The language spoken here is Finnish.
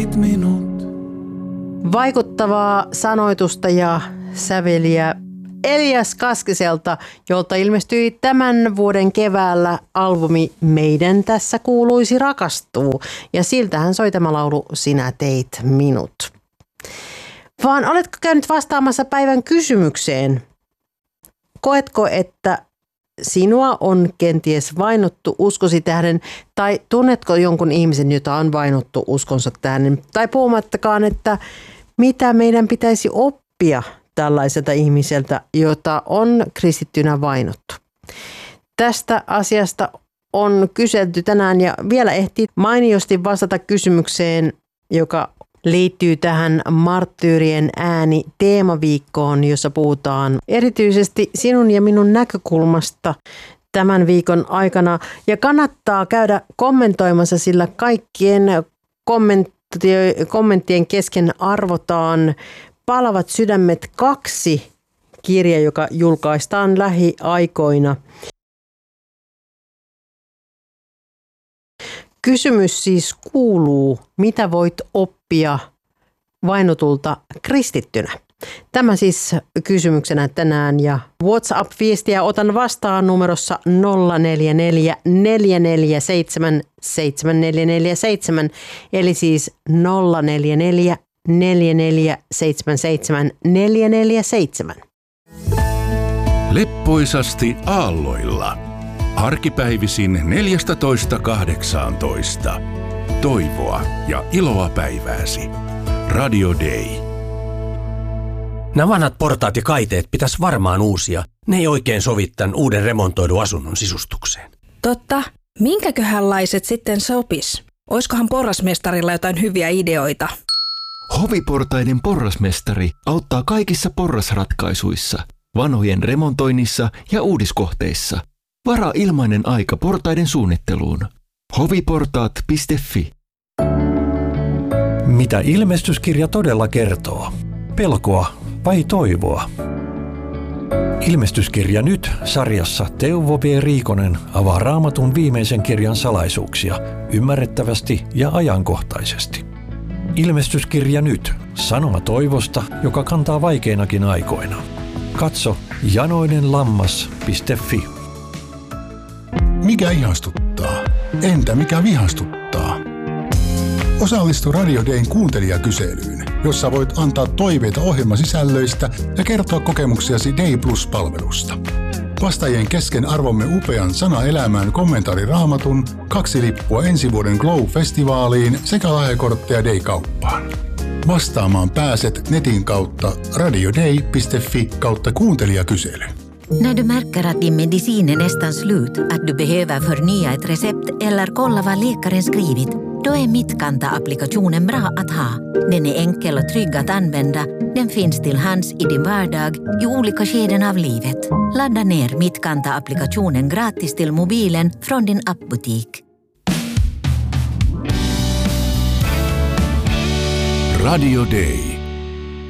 minut. Vaikuttavaa sanoitusta ja säveliä Elias Kaskiselta, jolta ilmestyi tämän vuoden keväällä albumi Meidän tässä kuuluisi rakastuu. Ja siltähän soi tämä laulu Sinä teit minut. Vaan oletko käynyt vastaamassa päivän kysymykseen? Koetko, että sinua on kenties vainottu uskosi tähden, tai tunnetko jonkun ihmisen, jota on vainottu uskonsa tähden? Tai puhumattakaan, että mitä meidän pitäisi oppia tällaiselta ihmiseltä, jota on kristittynä vainottu. Tästä asiasta on kyselty tänään ja vielä ehtii mainiosti vastata kysymykseen, joka liittyy tähän Marttyyrien ääni teemaviikkoon, jossa puhutaan erityisesti sinun ja minun näkökulmasta tämän viikon aikana. Ja kannattaa käydä kommentoimassa, sillä kaikkien kommenttien kesken arvotaan Palavat sydämet 2 kirja, joka julkaistaan lähiaikoina. Kysymys siis kuuluu, mitä voit oppia vainotulta kristittynä? Tämä siis kysymyksenä tänään ja WhatsApp-viestiä otan vastaan numerossa 044 447 7447 eli siis 044 4477 447. Leppoisasti aalloilla. Arkipäivisin 14.18. Toivoa ja iloa päivääsi. Radio Day. Nämä vanhat portaat ja kaiteet pitäisi varmaan uusia. Ne ei oikein sovi tämän uuden remontoidun asunnon sisustukseen. Totta. Minkäköhänlaiset sitten sopis? Oiskohan porrasmestarilla jotain hyviä ideoita? Hoviportaiden porrasmestari auttaa kaikissa porrasratkaisuissa, vanhojen remontoinnissa ja uudiskohteissa. Varaa ilmainen aika portaiden suunnitteluun. hoviportaat.fi. Mitä ilmestyskirja todella kertoo? Pelkoa vai toivoa? Ilmestyskirja nyt -sarjassa Teuvo B. Riikonen avaa Raamatun viimeisen kirjan salaisuuksia ymmärrettävästi ja ajankohtaisesti. Ilmestyskirja nyt -sanoma toivosta, joka kantaa vaikeinakin aikoina. Katso janoinenlammas.fi. Mikä ihastuttaa? Entä mikä vihastuttaa? Osallistu Radio Dayn kuuntelijakyselyyn, jossa voit antaa toiveita ohjelmasisällöistä ja kertoa kokemuksiasi Day Plus-palvelusta. Vastaajien kesken arvomme upean Sana elämään kommentaari Raamatun, 2 lippua ensi vuoden Glow-festivaaliin sekä lahjakortteja Day-kauppaan. Vastaamaan pääset netin kautta radioday.fi/kuuntelijakysely. När du märker att din medicin är nästan slut, att du behöver förnya ett recept eller kolla vad läkaren skrivit, då är Mittkanta-applikationen bra att ha. Den är enkel och trygg att använda. Den finns till hands i din vardag i olika skeden av livet. Ladda ner Mittkanta-applikationen gratis till mobilen från din appbutik. Radio Day.